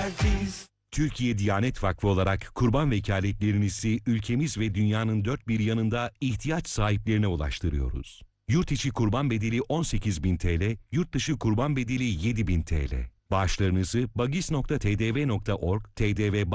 Türkiye Diyanet Vakfı olarak kurban vekaletlerinizi ülkemiz ve dünyanın dört bir yanında ihtiyaç sahiplerine ulaştırıyoruz. Yurt içi kurban bedeli 18.000 TL, yurt dışı kurban bedeli 7.000 TL. Bağışlarınızı bagis.tdv.org, tdv